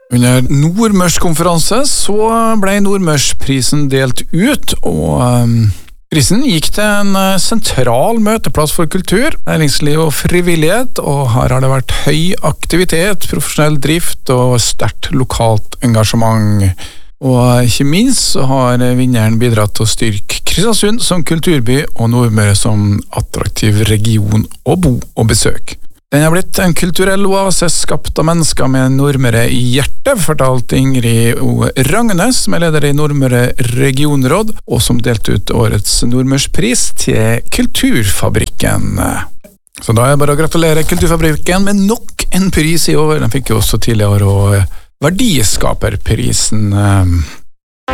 Under Nordmørskonferanse så ble Nordmørsprisen delt ut, og prisen gikk til en sentral møteplass for kultur, næringsliv og frivillighet, og her har det vært høy aktivitet, profesjonell drift og sterkt lokalt engasjement. Og ikke minst så har vinneren bidratt til å styrke Kristiansund som kulturby og Nordmøre som attraktiv region å bo og besøke. Den har blitt en kulturell oase skapt av mennesker med Nordmøre i hjertet, fortalte Ingrid O. Ragnes, som er leder i Nordmøre regionråd, og som delte ut årets Nordmørspris til Kulturfabrikken. Så da er det bare å gratulere Kulturfabrikken med nok en pris i år. Den fikk jo også tidligere og Verdiskaperprisen.